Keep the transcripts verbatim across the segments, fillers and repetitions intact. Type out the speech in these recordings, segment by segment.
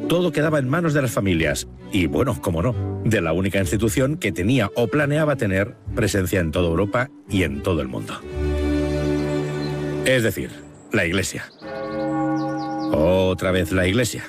Todo quedaba en manos de las familias y, bueno, cómo no, de la única institución que tenía o planeaba tener presencia en toda Europa y en todo el mundo. Es decir, la Iglesia. Otra vez la Iglesia.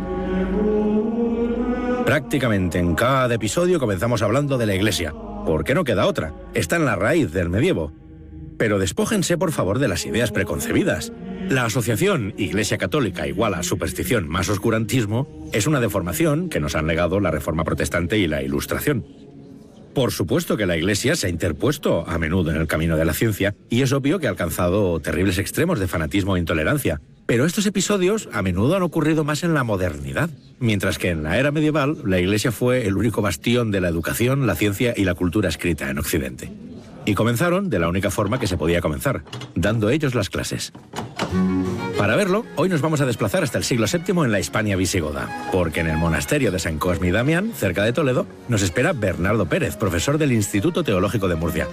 Prácticamente en cada episodio comenzamos hablando de la Iglesia, porque no queda otra, está en la raíz del medievo. Pero despójense, por favor, de las ideas preconcebidas. La asociación Iglesia Católica igual a superstición más oscurantismo es una deformación que nos han legado la Reforma Protestante y la Ilustración. Por supuesto que la Iglesia se ha interpuesto a menudo en el camino de la ciencia y es obvio que ha alcanzado terribles extremos de fanatismo e intolerancia. Pero estos episodios a menudo han ocurrido más en la modernidad, mientras que en la era medieval la Iglesia fue el único bastión de la educación, la ciencia y la cultura escrita en Occidente. Y comenzaron de la única forma que se podía comenzar, dando ellos las clases. Para verlo, hoy nos vamos a desplazar hasta el siglo séptimo en la Hispania visigoda, porque en el monasterio de San Cosme y Damián, cerca de Toledo, nos espera Bernardo Pérez, profesor del Instituto Teológico de Murcia.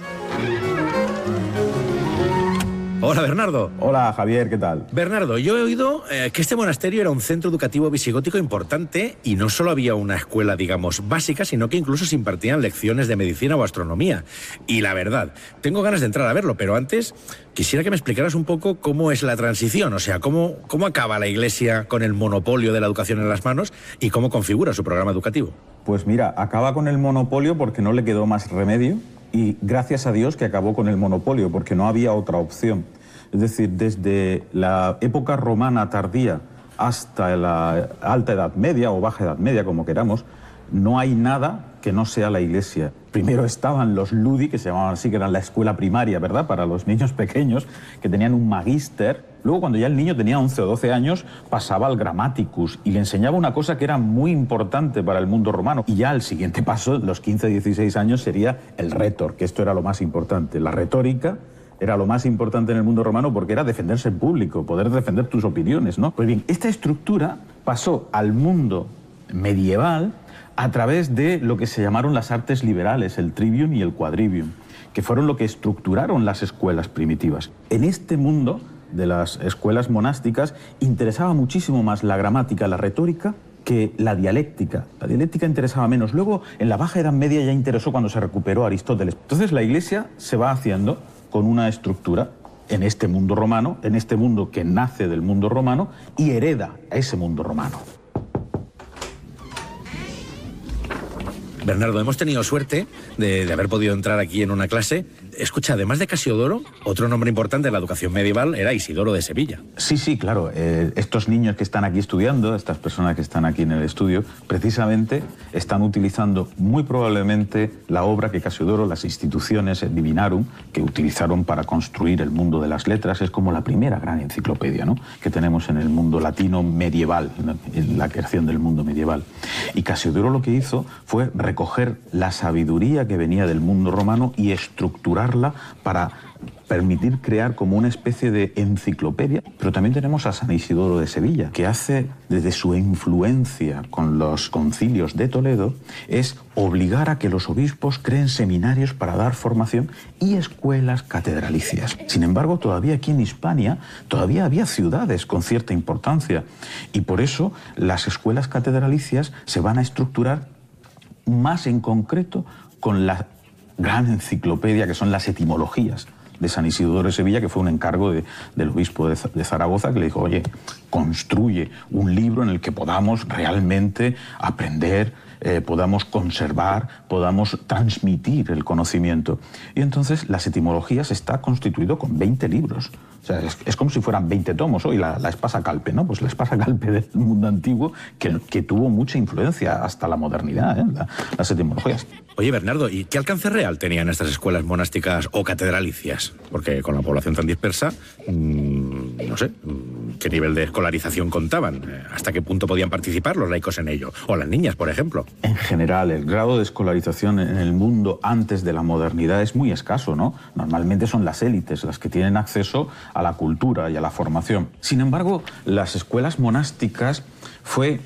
Hola, Bernardo. Hola, Javier, ¿qué tal? Bernardo, yo he oído eh, que este monasterio era un centro educativo visigótico importante y no solo había una escuela, digamos, básica, sino que incluso se impartían lecciones de medicina o astronomía. Y la verdad, tengo ganas de entrar a verlo, pero antes quisiera que me explicaras un poco cómo es la transición, o sea, cómo, cómo acaba la Iglesia con el monopolio de la educación en las manos y cómo configura su programa educativo. Pues mira, acaba con el monopolio porque no le quedó más remedio. Y gracias a Dios que acabó con el monopolio, porque no había otra opción. Es decir, desde la época romana tardía hasta la alta edad media o baja edad media, como queramos, no hay nada que no sea la Iglesia. Primero estaban los ludi, que se llamaban así, que eran la escuela primaria, ¿verdad?, para los niños pequeños, que tenían un magíster. Luego, cuando ya el niño tenía once o doce años, pasaba al grammaticus y le enseñaba una cosa que era muy importante para el mundo romano. Y ya el siguiente paso, los quince a dieciséis años, sería el retor, que esto era lo más importante. La retórica era lo más importante en el mundo romano porque era defenderse en público, poder defender tus opiniones, ¿no? Pues bien, esta estructura pasó al mundo medieval a través de lo que se llamaron las artes liberales, el trivium y el quadrivium, que fueron lo que estructuraron las escuelas primitivas. En este mundo de las escuelas monásticas interesaba muchísimo más la gramática, la retórica, que la dialéctica. La dialéctica interesaba menos. Luego, en la Baja Edad Media ya interesó cuando se recuperó Aristóteles. Entonces la Iglesia se va haciendo con una estructura en este mundo romano, en este mundo que nace del mundo romano y hereda a ese mundo romano. Bernardo, hemos tenido suerte de, de haber podido entrar aquí en una clase. Escucha, además de Casiodoro, otro nombre importante de la educación medieval era Isidoro de Sevilla. Sí, sí, claro. Eh, estos niños que están aquí estudiando, estas personas que están aquí en el estudio, precisamente están utilizando muy probablemente la obra que Casiodoro, las instituciones, el Divinarum, que utilizaron para construir el mundo de las letras. Es como la primera gran enciclopedia, ¿no?, que tenemos en el mundo latino medieval, en la creación del mundo medieval. Y Casiodoro lo que hizo fue recoger la sabiduría que venía del mundo romano y estructurarla para permitir crear como una especie de enciclopedia. Pero también tenemos a San Isidoro de Sevilla, que hace, desde su influencia con los concilios de Toledo, es obligar a que los obispos creen seminarios para dar formación y escuelas catedralicias. Sin embargo, todavía aquí en Hispania, todavía había ciudades con cierta importancia, y por eso las escuelas catedralicias se van a estructurar más en concreto con la gran enciclopedia que son las etimologías de San Isidoro de Sevilla, que fue un encargo de, del obispo de, de Zaragoza, que le dijo, oye, construye un libro en el que podamos realmente aprender, eh, podamos conservar, podamos transmitir el conocimiento. Y entonces las etimologías está constituido con veinte libros. O sea, es, es como si fueran veinte tomos hoy, la, la Espasa Calpe, ¿no? Pues la Espasa Calpe del mundo antiguo que, que tuvo mucha influencia hasta la modernidad, ¿eh? la, las etimologías. Oye, Bernardo, ¿y qué alcance real tenían estas escuelas monásticas o catedralicias? Porque con la población tan dispersa, mmm, no sé, ¿qué nivel de escolarización contaban? ¿Hasta qué punto podían participar los laicos en ello? O las niñas, por ejemplo. En general, el grado de escolarización en el mundo antes de la modernidad es muy escaso, ¿no? Normalmente son las élites las que tienen acceso a la cultura y a la formación. Sin embargo, las escuelas monásticas fue,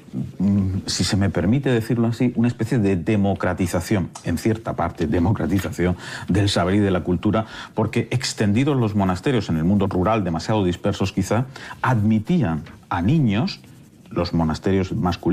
si se me permite decirlo así, una especie de democratización, en cierta parte, democratización del saber y de la cultura, porque extendidos los monasterios en el mundo rural, demasiado dispersos quizá, admitían a niños, los monasterios masculinos,